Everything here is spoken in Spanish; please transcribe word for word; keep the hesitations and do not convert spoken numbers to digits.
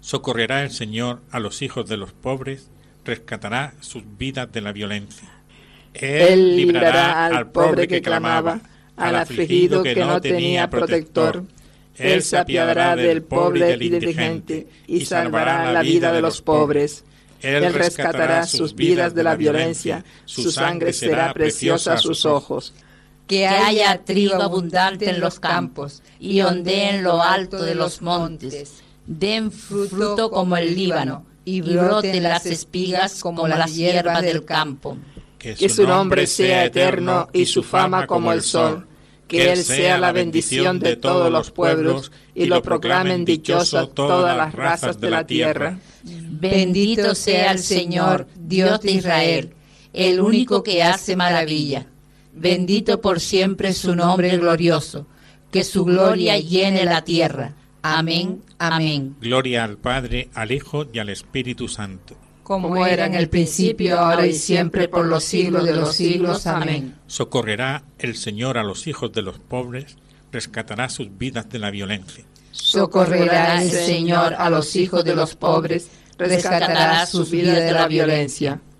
Socorrerá el Señor a los hijos de los pobres, rescatará sus vidas de la violencia. Él librará al pobre que clamaba, al afligido que no tenía protector. Él se apiadará del pobre y indigente y salvará la vida de los pobres. Él rescatará sus vidas de la violencia, su sangre será preciosa a sus ojos. Que haya trigo abundante en los campos y ondeen lo alto de los montes. Den fruto como el Líbano y broten las espigas como las hierbas del campo. Que su nombre sea eterno y su fama como el sol. Que Él sea la bendición de todos los pueblos y lo proclamen dichoso todas las razas de la tierra. Bendito sea el Señor, Dios de Israel, el único que hace maravilla. Bendito por siempre su nombre glorioso, que su gloria llene la tierra. Amén, amén. Gloria al Padre, al Hijo y al Espíritu Santo. Como era en el principio, ahora y siempre, por los siglos de los siglos. Amén. Socorrerá el Señor a los hijos de los pobres, rescatará sus vidas de la violencia. Socorrerá el Señor a los hijos de los pobres, rescatará sus vidas de la violencia.